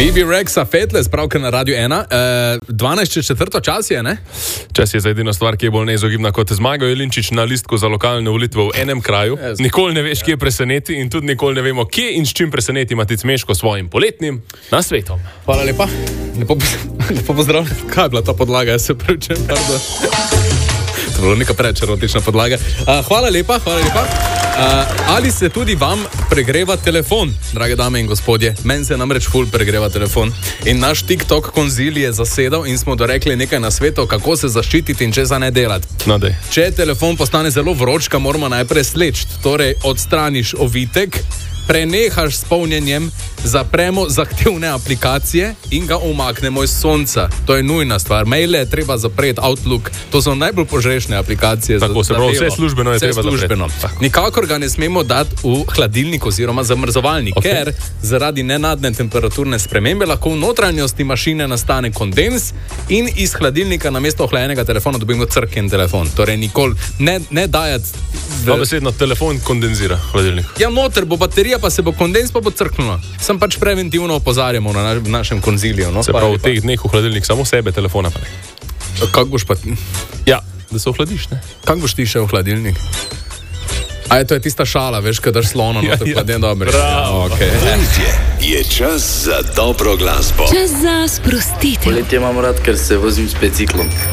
Bibi Rexa, Faithless, pravkar na Radio 1. 12:04 čas je, ne? Čas je za edino stvar, ki je bolj neizogibna kot Zmago Jelinčič na listku za lokalne volitve v enem kraju. Nikoli ne veš, kje preseneti in tudi nikoli ne vemo, kje in s čim preseneti Matic Meško svojim poletnim nasvetom. Hvala lepa. Lepo pozdravljam. Kaj je bila ta podlaga? Jaz se prečem, pardon. To je bilo neka preveč erotična podlaga. Hvala lepa. Ali se tudi vam pregreva telefon, drage dame in gospodje? Meni se namreč ful pregreva telefon. In naš TikTok konzil je zasedal in smo dorekli nekaj nasvetov, kako se zaščititi in česa ne delati. No, če telefon postane zelo vroč, ga moramo najprej sleči. Torej, odstraniš ovitek, prenehaš s polnjenjem, zapremo zahtevne aplikacije in ga umaknemo iz sonca. To je nujna stvar. Maile je treba zapreti, Outlook, to so najbolj požrešne aplikacije. Tako se pravi, vse službeno je treba zapreti. Nikakor ga ne smemo dati v hladilnik oziroma zamrzovalnik, ker zaradi nenadne temperaturne spremembe lahko v notranjosti mašine nastane kondens in iz hladilnika namesto ohlajenega telefona dobimo crkven telefon. Torej nikoli ne dajati... Dobesedno telefon kondenzira hladilnik. Ja, noter bo baterija, pa se bo kondens, pa bo crknilo. Sem pač preventivno opozarjamo na našem konziliju. No? Se pravi, v teh dneh v hladilnik samo sebe, telefona pa ne. Kako boš pa... Ja, da se ohladiš, ne? Kako boš ti še v hladilnik? To je tista šala, veš, kad daš slona, no, to je dobro. Bravo. Poletje je čas za dobro glasbo. Čas za sprostitev. Poletje imam rad, ker se vozim s biciklom.